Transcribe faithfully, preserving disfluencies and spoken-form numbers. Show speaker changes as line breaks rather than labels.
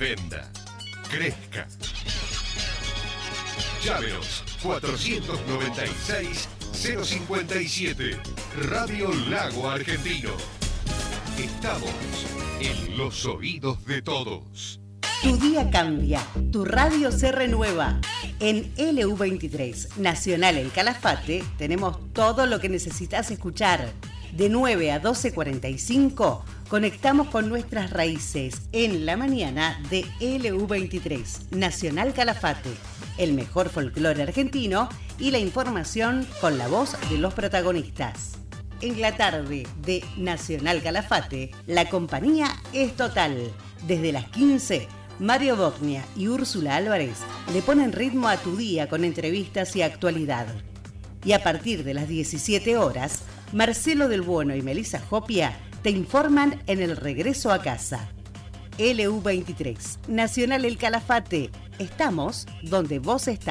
venda, crezca. Llámenos cuatrocientos noventa y seis, cero cincuenta y siete. Radio Lago Argentino. Estamos en los oídos de todos.
Tu día cambia, tu radio se renueva. En L U veintitrés, Nacional El Calafate, tenemos todo lo que necesitas escuchar. De nueve a doce cuarenta y cinco, conectamos con nuestras raíces en la mañana de L U veintitrés, Nacional Calafate. El mejor folclore argentino y la información con la voz de los protagonistas. En la tarde de Nacional Calafate, la compañía es total. Desde las quince, Mario Bognia y Úrsula Álvarez le ponen ritmo a tu día con entrevistas y actualidad. Y a partir de las diecisiete horas, Marcelo del Buono y Melissa Jopia te informan en el regreso a casa. L U veintitrés, Nacional El Calafate. Estamos donde vos estás.